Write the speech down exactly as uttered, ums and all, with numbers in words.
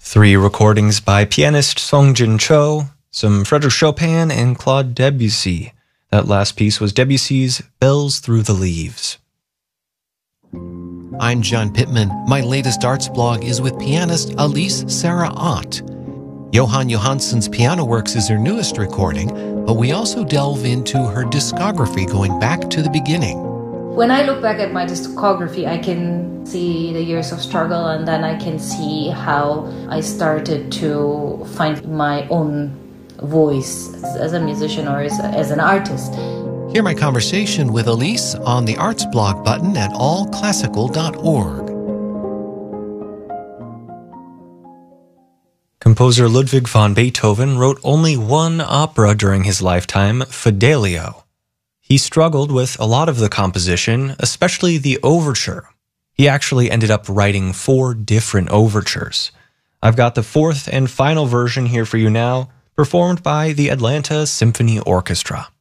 Three recordings by pianist Songjin Cho, some Frédéric Chopin, and Claude Debussy. That last piece was Debussy's Bells Through the Leaves. I'm John Pittman. My latest arts blog is with pianist Elise Sarah Ott. Johan Johansson's Piano Works is her newest recording, but we also delve into her discography going back to the beginning. When I look back at my discography, I can see the years of struggle, and then I can see how I started to find my own voice as a musician or as, a, as an artist. Hear my conversation with Elise on the Arts blog button at all classical dot org. Composer Ludwig van Beethoven wrote only one opera during his lifetime, Fidelio. He struggled with a lot of the composition, especially the overture. He actually ended up writing four different overtures. I've got the fourth and final version here for you now, performed by the Atlanta Symphony Orchestra.